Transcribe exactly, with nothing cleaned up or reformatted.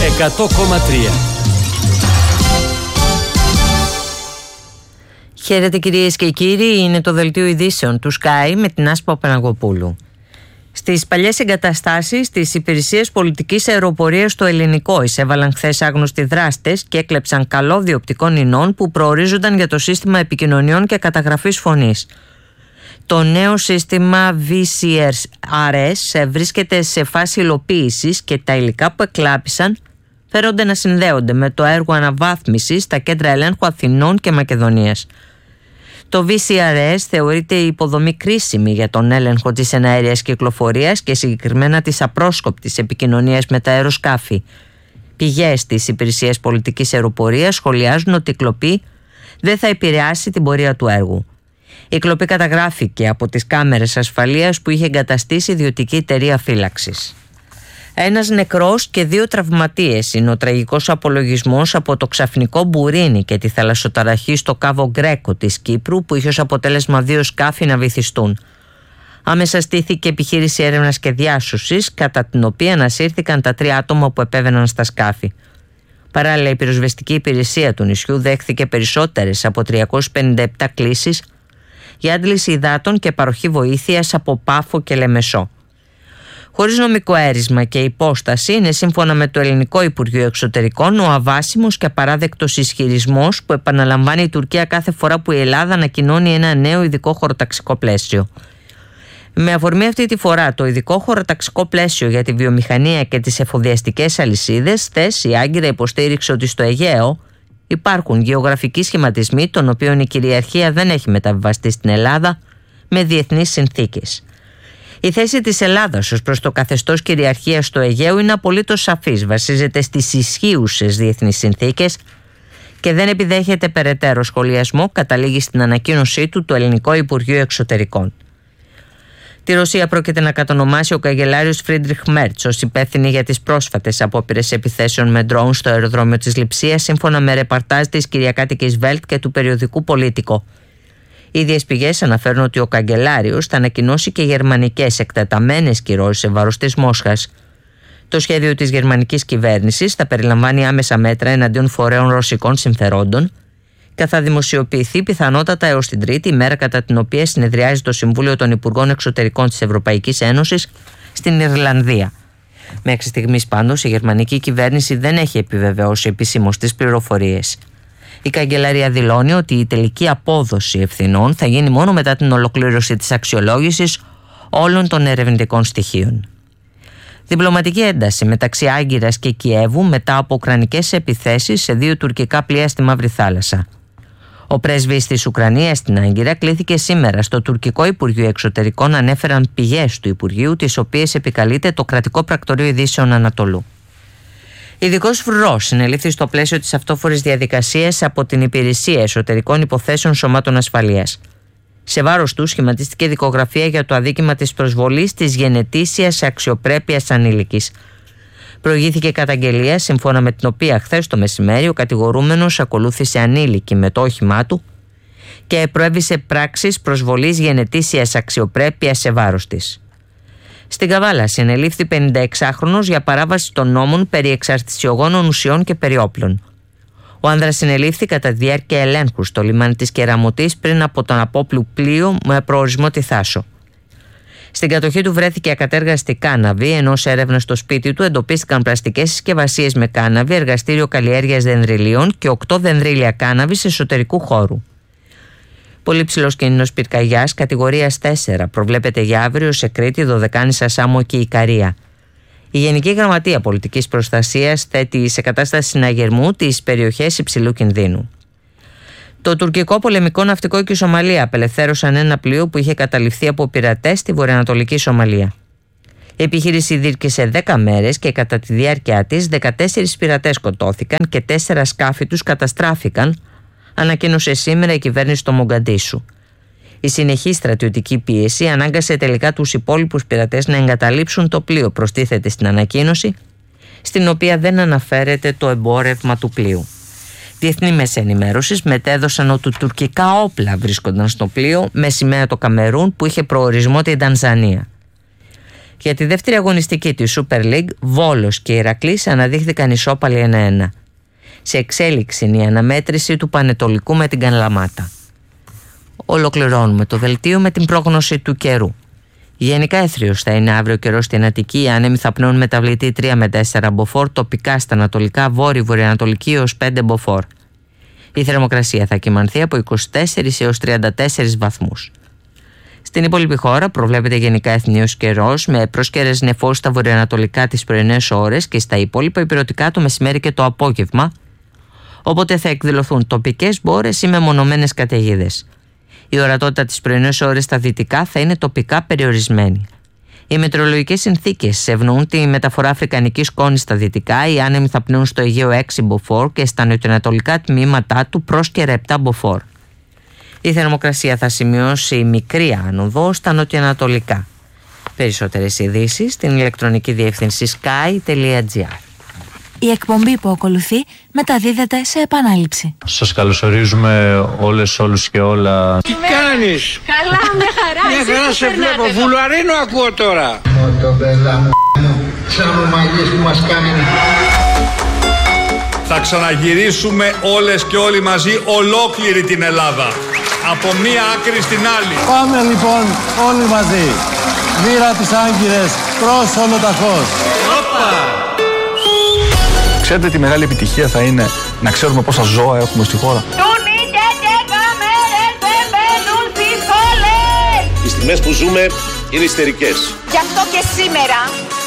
εκατό κόμμα τρία. Χαίρετε κυρίες και κύριοι, είναι το δελτίο ειδήσεων του Sky με την Άσπα Παναγοπούλου. Στις παλιές εγκαταστάσεις της Υπηρεσίας Πολιτικής Αεροπορίας στο Ελληνικό εισέβαλαν χθες άγνωστοι δράστες και έκλεψαν καλώδιο οπτικών ινών που προορίζονταν για το σύστημα επικοινωνιών και καταγραφής φωνής. Το νέο σύστημα βι σι αρ ες βρίσκεται σε φάση υλοποίησης και τα υλικά που εκλάπησαν φέρονται να συνδέονται με το έργο αναβάθμισης στα κέντρα ελέγχου Αθηνών και Μακεδονίας. Το βι σι αρ ες θεωρείται η υποδομή κρίσιμη για τον έλεγχο της εναέριας κυκλοφορίας και συγκεκριμένα της απρόσκοπτης επικοινωνίας με τα αεροσκάφη. Πηγές της Υπηρεσίας Πολιτικής Αεροπορίας σχολιάζουν ότι η κλοπή δεν θα επηρεάσει την πορεία του έργου. Η κλοπή καταγράφηκε από τις κάμερες ασφαλείας που είχε εγκαταστήσει η ιδιωτική εταιρεία φύλαξης. Ένας νεκρός και δύο τραυματίες είναι ο τραγικός απολογισμός από το ξαφνικό μπουρίνι και τη θαλασσοταραχή στο Κάβο Γκρέκο της Κύπρου που είχε ως αποτέλεσμα δύο σκάφη να βυθιστούν. Άμεσα στήθηκε επιχείρηση έρευνας και διάσωσης, κατά την οποία ανασύρθηκαν τα τρία άτομα που επέβαιναν στα σκάφη. Παράλληλα, η πυροσβεστική υπηρεσία του νησιού δέχθηκε περισσότερες από τριακόσιες πενήντα επτά κλήσεις για άντληση υδάτων και παροχή βοήθειας από Πάφο και Λεμεσό. Χωρίς νομικό αίρισμα και υπόσταση, είναι σύμφωνα με το Ελληνικό Υπουργείο Εξωτερικών ο αβάσιμος και απαράδεκτος ισχυρισμός που επαναλαμβάνει η Τουρκία κάθε φορά που η Ελλάδα ανακοινώνει ένα νέο ειδικό χωροταξικό πλαίσιο. Με αφορμή αυτή τη φορά το ειδικό χωροταξικό πλαίσιο για τη βιομηχανία και τις εφοδιαστικές αλυσίδες, χθες η Άγκυρα υποστήριξε ότι στο Αιγαίο υπάρχουν γεωγραφικοί σχηματισμοί των οποίων η κυριαρχία δεν έχει μεταβιβαστεί στην Ελλάδα με διεθνείς συνθήκες. Η θέση της Ελλάδας ως προς το καθεστώς κυριαρχίας στο Αιγαίο είναι απολύτως σαφής, βασίζεται στις ισχύουσες διεθνείς συνθήκες και δεν επιδέχεται περαιτέρω σχολιασμό, καταλήγει στην ανακοίνωσή του το Ελληνικό Υπουργείο Εξωτερικών. Τη Ρωσία πρόκειται να κατονομάσει ο καγκελάριος Φρίντριχ Μέρτς ως υπεύθυνη για τις πρόσφατες απόπειρες επιθέσεων με ντρόουν στο αεροδρόμιο της Λειψίας, σύμφωνα με ρεπαρτάζ της Κυριακάτικης Βέλτ και του περιοδικού Πολίτικο. Οι ίδιες πηγές αναφέρουν ότι ο καγκελάριος θα ανακοινώσει και γερμανικές εκτεταμένες κυρώσεις σε βάρος της Μόσχας. Το σχέδιο της γερμανικής κυβέρνησης θα περιλαμβάνει άμεσα μέτρα εναντίον φορέων ρωσικών συμφερόντων και θα δημοσιοποιηθεί πιθανότατα έως την Τρίτη, ημέρα κατά την οποία συνεδριάζει το Συμβούλιο των Υπουργών Εξωτερικών της Ευρωπαϊκής Ένωσης στην Ιρλανδία. Μέχρι στιγμής πάντως η γερμανική κυβέρνηση δεν έχει επιβεβαιώσει επισήμως τις πληροφορίες. Η καγκελαρία δηλώνει ότι η τελική απόδοση ευθυνών θα γίνει μόνο μετά την ολοκλήρωση της αξιολόγησης όλων των ερευνητικών στοιχείων. Διπλωματική ένταση μεταξύ Άγκυρας και Κιέβου μετά από ουκρανικές επιθέσεις σε δύο τουρκικά πλοία στη Μαύρη Θάλασσα. Ο πρέσβης της Ουκρανίας στην Άγκυρα κλήθηκε σήμερα στο τουρκικό Υπουργείο Εξωτερικών, ανέφεραν πηγές του Υπουργείου, τις οποίες επικαλείται το κρατικό πρακτορείο ειδήσεων Ανατολού. Ειδικός φρουρός συνελήφθη στο πλαίσιο της αυτόφορης διαδικασίας από την Υπηρεσία Εσωτερικών Υποθέσεων Σωμάτων Ασφαλείας. Σε βάρος του σχηματίστηκε δικογραφία για το αδίκημα της προσβολής της γενετήσιας αξιοπρέπειας ανήλικης. Προηγήθηκε καταγγελία, σύμφωνα με την οποία χθες το μεσημέρι ο κατηγορούμενος ακολούθησε ανήλικη με το όχημά του και προέβησε πράξεις προσβολής γενετήσιας αξιοπρέπειας σε βάρος της. Στην Καβάλα συνελήφθη πενηνταεξάχρονος για παράβαση των νόμων περί εξαρτησιογόνων ουσιών και περί όπλων. Ο άνδρας συνελήφθη κατά τη διάρκεια ελέγχου στο λιμάνι της Κεραμωτής πριν από τον απόπλου πλοίο με προορισμό τη Θάσο. Στην κατοχή του βρέθηκε ακατέργαστη κάναβη, ενώ σε έρευνα στο σπίτι του εντοπίστηκαν πλαστικές συσκευασίες με κάναβη, εργαστήριο καλλιέργειας δενδριλίων και οκτώ δενδρίλια κάναβης εσωτερικού χώρου. Πολύ ψηλός κίνδυνος πυρκαγιάς κατηγορίας τέσσερα προβλέπεται για αύριο σε Κρήτη, Δωδεκάνησα, Σάμο και Ικαρία. Η Γενική Γραμματεία Πολιτικής Προστασίας θέτει σε κατάσταση συναγερμού τις περιοχές υψηλού κινδύνου. Το τουρκικό πολεμικό ναυτικό και η Σομαλία απελευθέρωσαν ένα πλοίο που είχε καταληφθεί από πειρατές στη βορειοανατολική Σομαλία. Η επιχείρηση διήρκησε δέκα μέρες και κατά τη διάρκεια της δεκατέσσερις πειρατές σκοτώθηκαν και τέσσερα σκάφη τους καταστράφηκαν, ανακοίνωσε σήμερα η κυβέρνηση του Μογκαντίσου. Η συνεχή στρατιωτική πίεση ανάγκασε τελικά τους υπόλοιπους πειρατές να εγκαταλείψουν το πλοίο, προστίθεται στην ανακοίνωση, στην οποία δεν αναφέρεται το εμπόρευμα του πλοίου. Διεθνή μέσα ενημέρωσης μετέδωσαν ότι τουρκικά όπλα βρίσκονταν στο πλοίο με σημαία το Καμερούν που είχε προορισμό την Τανζανία. Για τη δεύτερη αγωνιστική της Super League, Βόλος και Ηρακλής αναδείχθηκαν ισόπαλοι ένα ένα. Σε εξέλιξη είναι η αναμέτρηση του Πανετολικού με την Καλαμάτα. Ολοκληρώνουμε το δελτίο με την πρόγνωση του καιρού. Γενικά έθριος θα είναι αύριο καιρός στην Αττική. Οι άνεμοι θα πνέουν μεταβλητή τρία με τέσσερα μποφόρ, τοπικά στα ανατολικά, βόρειο-βορειοανατολική έως πέντε μποφόρ. Η θερμοκρασία θα κυμανθεί από είκοσι τέσσερις έως τριάντα τέσσερις βαθμούς. Στην υπόλοιπη χώρα προβλέπεται γενικά εθνίος καιρός με πρόσκαιρες νεφώσεις στα βορειοανατολικά τις πρωινές ώρες και στα υπόλοιπα υπηρετικά το μεσημέρι και το απόγευμα, οπότε θα εκδηλωθούν τοπικές μπόρες ή μεμονωμένες καταιγίδες. Η ορατότητα τις πρωινές ώρες στα δυτικά θα είναι τοπικά περιορισμένη. Οι μετεωρολογικές συνθήκες ευνοούν τη μεταφορά αφρικανικής σκόνης στα δυτικά. Οι άνεμοι θα πνέουν στο Αιγαίο έξι μποφόρ και στα νοτιοανατολικά τμήματά του πρόσκαιρα επτά μποφόρ. Η θερμοκρασία θα σημειώσει μικρή άνοδο στα νοτιοανατολικά. Περισσότερες ειδήσεις στην ηλεκτρονική διεύθυνση sky τελεία gr. Η εκπομπή που ακολουθεί μεταδίδεται σε επανάληψη. Σας καλωσορίζουμε όλες, όλους και όλα. Τι κάνεις? Καλά, μια χαρά. Μια χαρά σε βλέπω. Βουλαρίνο ακούω τώρα. Μοτομπέλα μου, σαν ομαγές που μας κάνουν. Θα ξαναγυρίσουμε όλες και όλοι μαζί ολόκληρη την Ελλάδα. Από μία άκρη στην άλλη. Πάμε λοιπόν όλοι μαζί. Βήρα τις Άγκυρες προς Ολοταχώς. Ξέρετε τι μεγάλη επιτυχία θα είναι να ξέρουμε πόσα ζώα έχουμε στη χώρα. Οι στιγμές που ζούμε είναι ιστερικές. Γι' αυτό και σήμερα